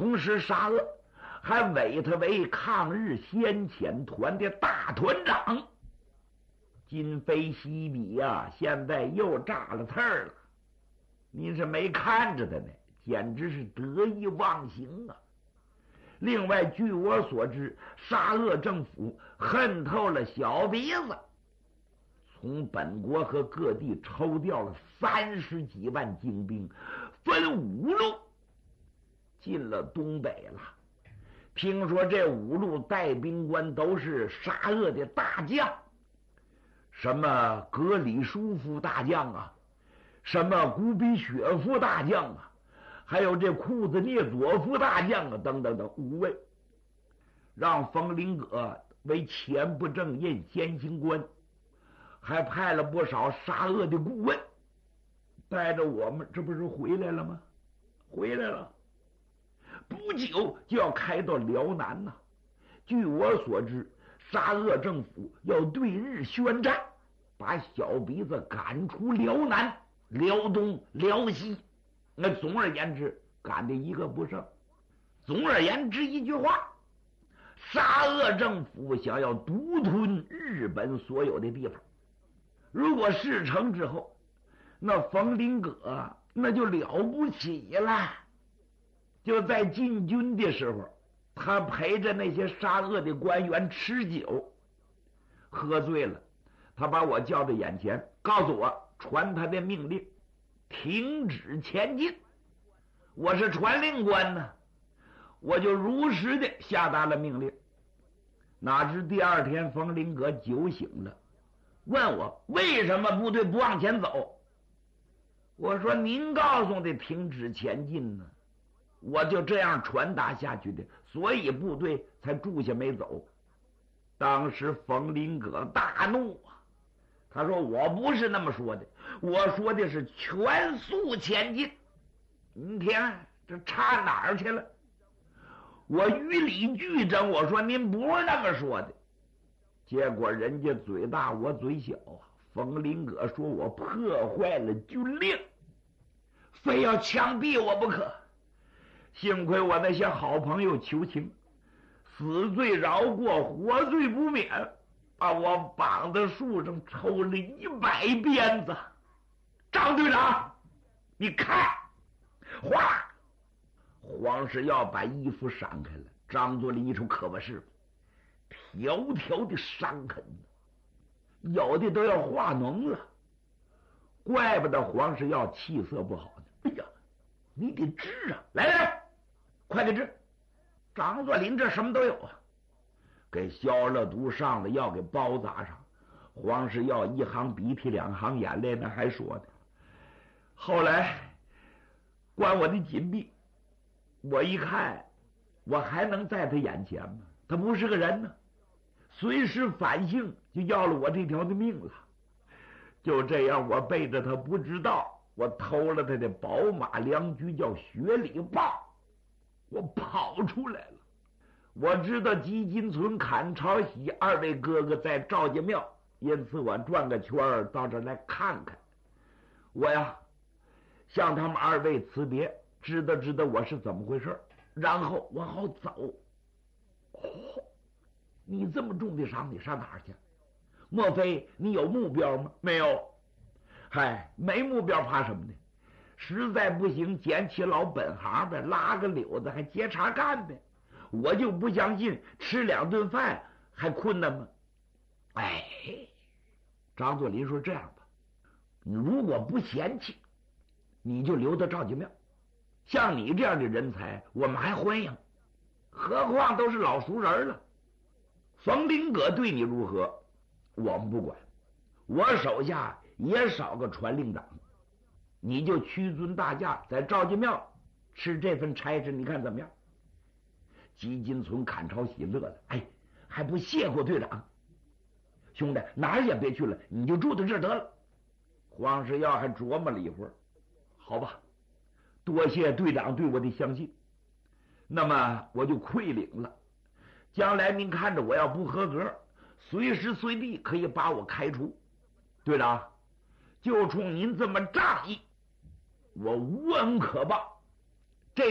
同时沙俄还委他为抗日先遣团的大团长，今非昔比呀，现在又炸了刺儿了。您是没看着他呢，简直是得意忘形啊！另外，据我所知，沙俄政府恨透了小鼻子，从本国和各地抽调了30几万精兵，分5路进了东北了。听说这5路带兵官都是沙俄的大将，什么格里舒夫大将啊，什么古比雪夫大将啊，还有这库兹涅佐夫大将啊，等等等5位，让冯林葛为前部正印先行官，还派了不少沙俄的顾问，带着我们，这不是回来了吗？回来了，不久就要开到辽南呐。据我所知，沙俄政府要对日宣战，把小鼻子赶出辽南、辽东、辽西。那总而言之，赶的一个不剩。总而言之一句话，沙俄政府想要独吞日本所有的地方。如果事成之后，那冯林葛那就了不起了。就在进军的时候，他陪着那些沙俄的官员吃酒，喝醉了，他把我叫到眼前，告诉我传他的命令，停止前进。我是传令官呢，我就如实的下达了命令。哪知第2天冯林葛酒醒了，问我为什么部队不往前走。我说您告诉的停止前进呢，我就这样传达下去的，所以部队才住下没走。当时冯林葛大怒啊，他说我不是那么说的，我说的是全速前进。你看这差哪儿去了？我于理俱争，我说您不是那么说的。结果人家嘴大我嘴小啊，冯林葛说我破坏了军令，非要枪毙我不可。幸亏我那些好朋友求情，死罪饶过，活罪不免，把我绑在树上抽了100鞭子。张队长，你看，哗，黄世耀把衣服闪开了。张作霖一瞅，可不是，条条的伤痕，有的都要化脓了。怪不得黄世耀气色不好呢。哎呀，你得治啊！来，快给治！张作霖这什么都有啊，给消了毒，上了药，给包扎上。黄世耀1行鼻涕2行眼泪呢，还说呢。后来关我的紧闭，我一看，我还能在他眼前吗？他不是个人呢，随时反性，就要了我这条的命了。就这样，我背着他不知道，我偷了他的宝马良驹，叫雪里豹，我跑出来了。我知道吉金村、砍朝喜2位哥哥在赵家庙，因此我转个圈到这来看看。我呀，向他们2位辞别，知道我是怎么回事，然后我好走。你这么重的伤，你上哪儿去？莫非你有目标吗？没有。嗨，没目标怕什么呢？实在不行，捡起老本行呗，拉个柳子还接茬干呗。我就不相信吃2顿饭还困难吗？哎，张作霖说这样吧，你如果不嫌弃，你就留到赵家庙。像你这样的人才，我们还欢迎，何况都是老熟人了。冯林葛对你如何，我们不管，我手下也少个传令长，你就屈尊大驾，在赵家庙吃这份差事，你看怎么样？吉金村、砍朝喜乐了，哎，还不谢过队长？兄弟，哪儿也别去了，你就住在这儿得了。黄世耀还琢磨了一会儿，好吧，多谢队长对我的相信，那么我就馈领了。将来您看着我要不合格，随时随地可以把我开除。队长，就冲您这么仗义，我无恩可报。